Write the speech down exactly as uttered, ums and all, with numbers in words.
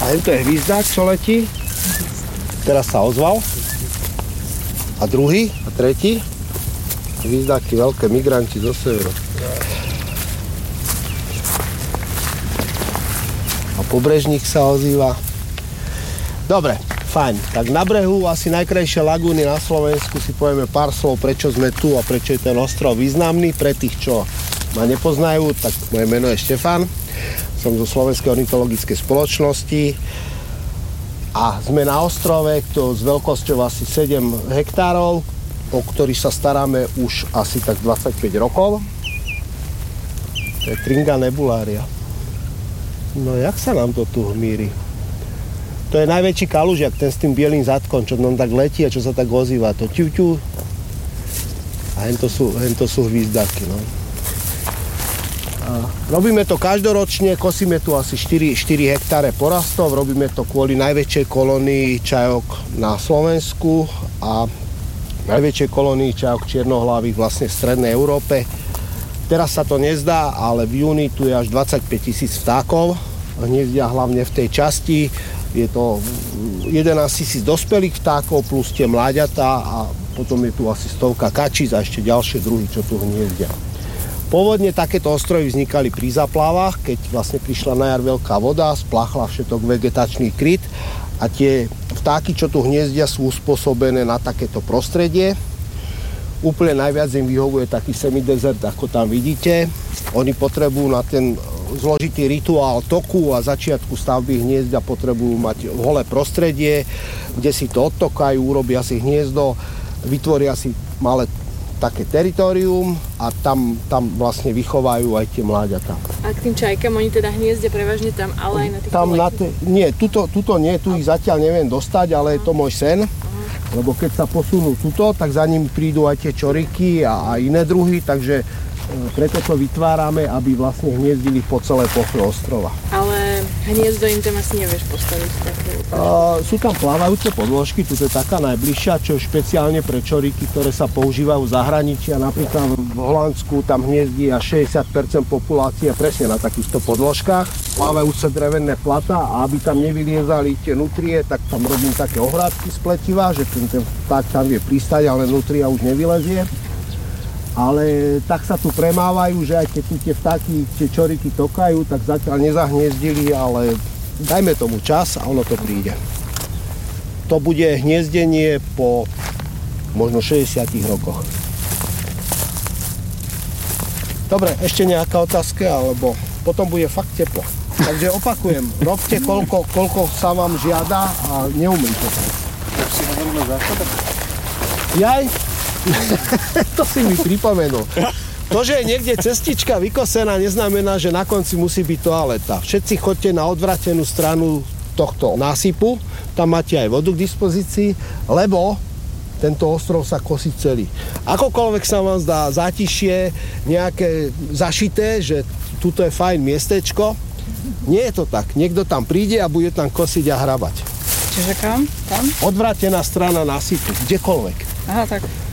A to je hvízdák, čo letí. Teraz sa ozval. A druhý, a tretí. Hvízdáky, veľké migranti zo severu. A pobrežník sa ozýva. Dobre, fajn. Tak na brehu asi najkrajšie lagúny na Slovensku si povieme pár slov, prečo sme tu a prečo je ten ostrov významný. Pre tých, čo ma nepoznajú, tak moje meno je Štefan. Som zo Slovenskej ornitologickej spoločnosti a sme na ostrove, to s veľkosťou asi sedem hektárov, o ktorý sa staráme už asi tak dvadsaťpäť rokov. To je Tringa nebularia. No jak sa nám to tu hmíri? To je najväčší kalužiak, ten s tým bielým zadkom, čo nám tak letí a čo sa tak ozýva. To ťu, ťu. A hento sú, hento sú hvízdaky, no. A robíme to každoročne, kosíme tu asi štyri, štyri hektáre porastov, robíme to kvôli najväčšej kolónii čajok na Slovensku a najväčšej kolónii čajok čiernohlavých vlastne v strednej Európe. Teraz sa to nezdá, ale v júni tu je až dvadsaťpäť tisíc vtákov, hniezdia hlavne v tej časti. Je to jedenásť tisíc dospelých vtákov plus tie mláďatá a potom je tu asi stovka kačíc a ešte ďalšie druhy, čo tu hniezdia. Pôvodne takéto ostrovy vznikali pri záplavách, keď vlastne prišla na jar veľká voda, spláchla všetok vegetačný kryt a tie vtáky, čo tu hniezdia, sú uspôsobené na takéto prostredie. Úplne najviac im vyhovuje taký semidezert, ako tam vidíte. Oni potrebujú na ten zložitý rituál toku a začiatku stavby hniezda potrebujú mať holé prostredie, kde si to odtokajú, urobia si hniezdo, vytvoria si malé také teritorium a tam, tam vlastne vychovajú aj tie mláďatá. A k tým čajkám, oni teda hniezdia prevažne tam, ale aj na tých tam na te, Nie, tuto, tuto nie, tu ich zatiaľ neviem dostať, ale je to môj sen. Lebo keď sa posunú tuto, tak za nimi prídu aj tie čoriky a, a iné druhy, takže preto to vytvárame, aby vlastne hniezdili po celé ploche ostrova. Ale hniezdo im tam asi nevieš postaviť také? Uh, sú tam plávajúce podložky, tu je taká najbližšia, čo je špeciálne pre čoriky, ktoré sa používajú v zahraničí. Napríklad v Holandsku tam hniezdí až šesťdesiat percent populácie presne na takýchto podložkách. Plávajúce drevené plata a aby tam nevyliezali tie nutrie, tak tam robím také ohrádky z pletiva, že ten, ten vták tam vie pristať, ale nutria už nevylezie. Ale tak sa tu premávajú, že aj keď tu tie vtáky, tie čoriky tokajú, tak zatiaľ nezahniezdili, ale dajme tomu čas a ono to príde. To bude hniezdenie po možno šesťdesiatich rokoch. Dobre, ešte nejaká otázka, alebo potom bude fakt teplo. Takže opakujem, robte koľko, koľko sa vám žiada a neumrite sa. Tak si hovoril na záchodách? Jaj? To si mi pripomenul. To, že je niekde cestička vykosená, neznamená, že na konci musí byť toaleta. Všetci chodte na odvratenú stranu tohto násypu, tam máte aj vodu k dispozícii, lebo tento ostrov sa kosí celý. Akokoľvek sa vám zdá zátišie, nejaké zašité, že tuto je fajn miestečko, nie je to tak. Niekto tam príde a bude tam kosiť a hrabať. Čiže kam? Tam? Odvrátená strana násypu, kdekoľvek. Aha, tak.